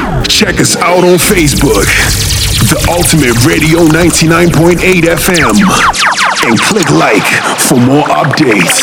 Check us out on Facebook, The Ultimate Radio 99.8 FM, and click like for more updates.